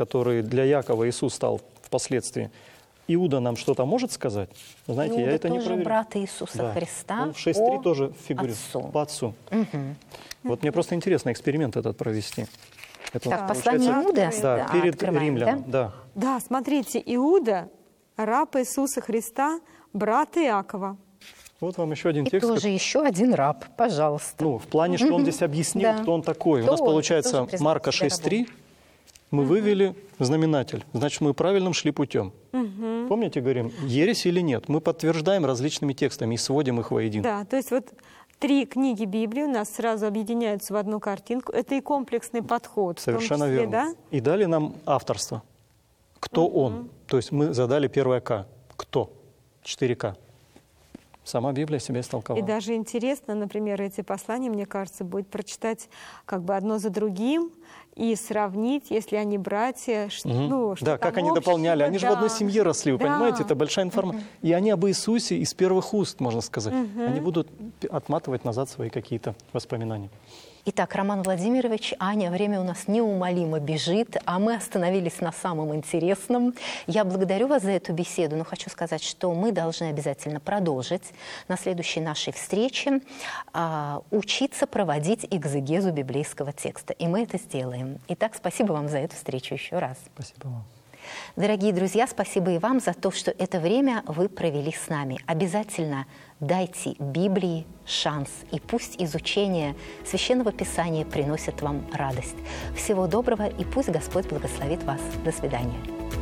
который для Якова Иисус стал впоследствии, Иуда нам что-то может сказать? Знаете, Иуда я это не тоже проверил. брат Иисуса Христа. Он в 6.3 тоже фигурирует. отцу. По отцу. Вот мне просто интересно эксперимент этот провести. Это Так, вот послание получается, Иуды да, перед открываем, римлянам. Да? Да, смотрите, Иуда, раб Иисуса Христа, брат Иакова. Вот вам еще один И текст. тоже еще один раб, пожалуйста. Ну, в плане, что он здесь объяснил, Да. кто он такой. У Кто нас он? получается Тоже признал Марка себя 6.3. Мы вывели знаменатель. Значит, мы правильным шли путем. Помните, говорим, ересь или нет? Мы подтверждаем различными текстами и сводим их воедино. Да, то есть вот 3 книги Библии у нас сразу объединяются в одну картинку. Это и комплексный подход. в том Совершенно числе, верно. да? И дали нам авторство. Кто он? То есть мы задали первое «К». Кто? 4К. Сама Библия себя истолковала. И даже интересно, например, эти послания, мне кажется, будет прочитать как бы одно за другим и сравнить, если они братья, ну, что Да, там как они дополняли. общего, Они же в одной да. семье росли, вы Да. понимаете? Это большая информация. И они об Иисусе из первых уст, можно сказать. Они будут отматывать назад свои какие-то воспоминания. Итак, Роман Владимирович, Аня, время у нас неумолимо бежит, а мы остановились на самом интересном. Я благодарю вас за эту беседу, но хочу сказать, что мы должны обязательно продолжить на следующей нашей встрече учиться проводить экзегезу библейского текста. И мы это сделаем. Итак, спасибо вам за эту встречу еще раз. Спасибо вам. Дорогие друзья, спасибо и вам за то, что это время вы провели с нами. Обязательно дайте Библии шанс, и пусть изучение Священного Писания приносит вам радость. Всего доброго, и пусть Господь благословит вас. До свидания.